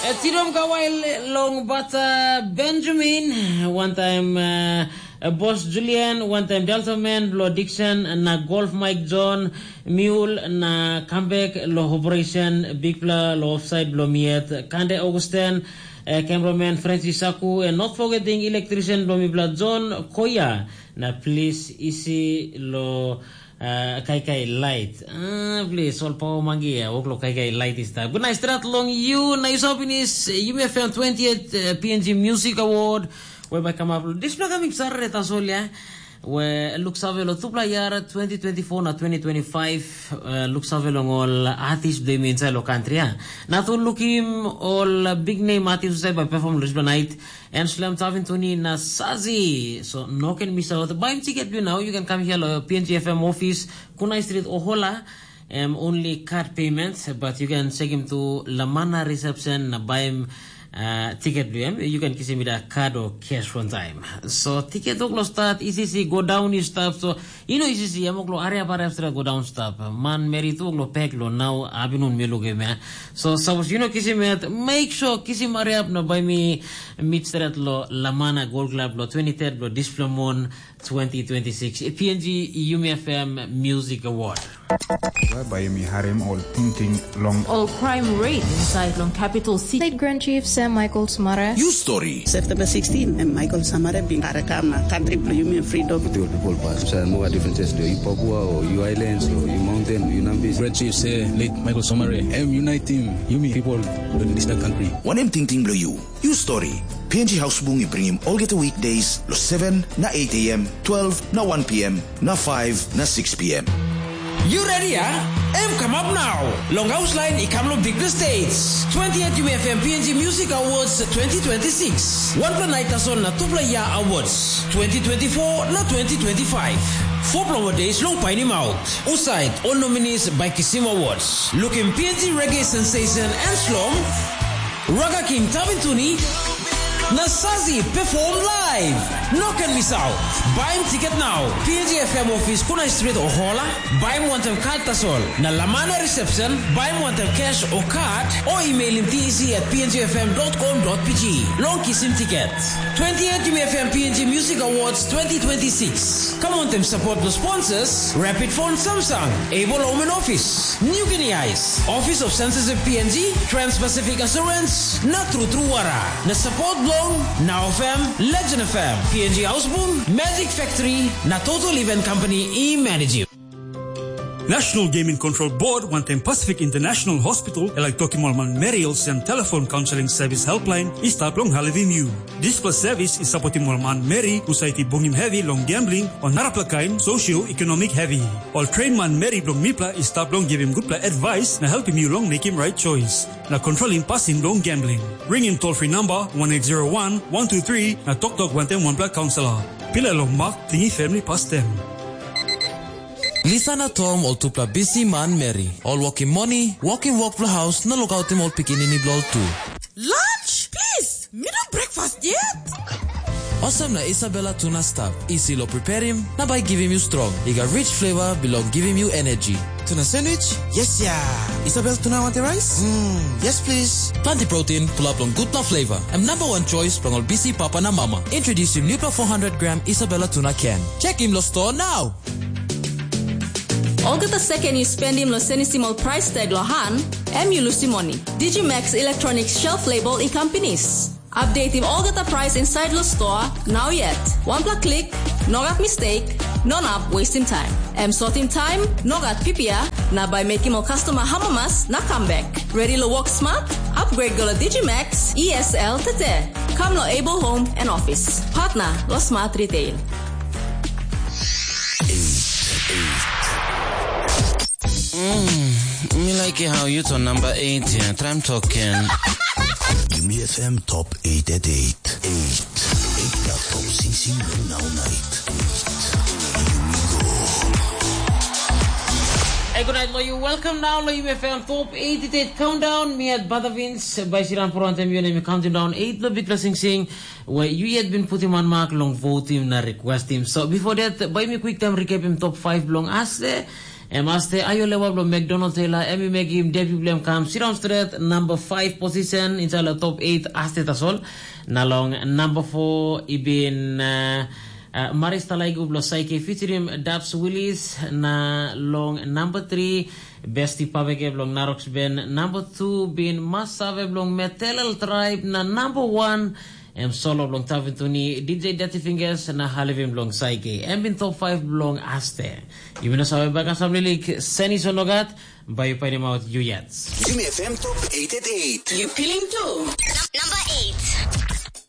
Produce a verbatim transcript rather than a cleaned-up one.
Tirom Kawai Long Butter Benjamin, one time uh, Boss Julian, one time Delta Man, Blood Dixon, na Golf Mike John, Mule, na Comeback, Lo Operation, Big Pla, Lo Offside, Lo Miet, Kande Augustin, uh, cameraman Francis Saku, and not forgetting electrician Lo Mibla John Koya, na please isi Lo. Uh, kai kai light. Ah, uh, please, all power mangi ya. Oklo kai kai light is that. Good night, strat long you. Na isopin is U M F M twentieth uh, P N G Music Award. Whereby come up. This program is sarre tasolia. Where looks avelo tupla yara twenty twenty-four na twenty twenty-five. Uh, looks avelo all artists they mean inside lo country. Na to look him all big name artists say by perform Lisbon night. And Slam Tavin Tony na Sazi. So no can miss out. Buy ticket you now. You can come here to P N G F M office, Kunai Street, Ohola. Um, only card payments, but you can take him to Lamana reception na buy him uh, ticket to him. You can kiss him with a card or cash one time. So ticket oklo start, E C C go down is stuff. So you know E C C amoklo area para extra go down stuff. Man merito oklo peklo now abinun meluge me. So suppose you know kiss him at make sure kiss him area up na buy me meet strat lo Lamana Gold Club lo twenty-third lo Displamon twenty twenty-six P N G U M F M Music Award. By me harem all thinking long all crime rate inside long capital city. State Grand Chief Sam Michael Samara. You story. September sixteenth, and Michael Samara being Karakama, country for human freedom. The people pass. So no differences to you Papua or you islands or you mountain, you Nambis. Grand Chief say late Michael Samara. I'm unite team. You mean people in this country. One M thinking below you. You story. P N G House Bungi bring him all get the weekdays, lo seven na eight a m, twelve na one p m, na five na six p m. You ready, huh? M come up now. Long House Line, Ikamlo Big the States. twentieth U M F M P N G Music Awards twenty twenty-six. One Planeta Son na Tupla Ya Awards twenty twenty-four na twenty twenty-five. Four promo days long pain him out. Uside all nominees by Kisim Awards. Looking P N G Reggae Sensation and Slum. Raga King Tabintuni. Nasazi perform live. No can miss out. Buy him ticket now. P N G F M office Kunai Street or Hola. Buy him one time card tasol. Na Lamana reception. Buy him one time cash or card. Or email him T E C at p n g f m dot com dot p g. Long kiss him ticket. twentieth U M F M P N G Music Awards twenty twenty-six. Come on them support the sponsors. Rapid Phone Samsung. Able Omen Office. New Guinea Ice. Office of Censorship P N G. Trans-Pacific Assurance. Na True True Wara. Na support Now F M, Legend F M, P N G Houseboom, Magic Factory, na Total Event Company e-manage you. National Gaming Control Board, one time Pacific International Hospital, like Tokimolman Merriel's and telephone counseling service helpline is tap long halivim you. This plus service is supporting Molman Mary, who say bungim heavy long gambling on naraplakain socio-economic heavy. All train man Mary long mipla is tap long give him good advice na help him you long make him right choice. Na controlling passing long gambling. Ring in toll free number one eight zero one, one two three na Tok Tok one ten one black counselor. Pila long mark tingi family past them. Lisa na Tom all tupla busy man Mary. All walking money, walking walk the house, no look out him all pikinini blol too. Lunch, please. Me don't breakfast yet. Awesome na Isabella tuna stuff. Easy lo prepare him, na by give him you strong. He got rich flavor, belong give him you energy. Tuna sandwich? Yes, yeah. Isabel tuna want the rice? Mm, yes, please. Plenty protein, pull up long good na flavor. And number one choice from all busy papa na mama. Introduce him new four hundred gram Isabella tuna can. Check him lo store now. Olga the second you spend him lo senisimal price tag lo han, M you lose money. Digimax Electronics shelf label in companies. Update him Olga the price inside lo store now yet. One plus click, no got mistake, none up wasting time. M sorting time, no got P P A, na by making more customer hamamas na come back. Ready to work smart? Upgrade go to Digimax E S L Tete. Come lo able home and office. Partner lo smart retail. Mm, me like it how you to number eight here. Try talking. U M F M top eight at eight. Eight. Eight na top sing now night. Hey, good night, you. Welcome now, U M F M top eighty-eight countdown. Me at Badavins by Siran Purantem. You name counting down eight. The big sing sing. Where you had been putting on mark long vote him na request him. So before that, by me quick time recap him top five long as. em aste ayo lewa blong McDonald Taylor emi megim debut blem kam sit down straight number five position inside top eight aste tasol nalong number four ibin uh, uh, Maris Talaigu blo Saike featuring Dabs Willis na long number three Besti Paveke blong Narox Ben number two bin Masave blong Metelal Tribe na number one em solo blong Tavintuni D J Dirty Fingers na Halivim blong Saike em bin top five blong Aste ibina sawe baka samlilik Seni Sonogat bayo pa ni maut Yuyats Jimmy F M Top eight eight eight. You feeling too? Number eight.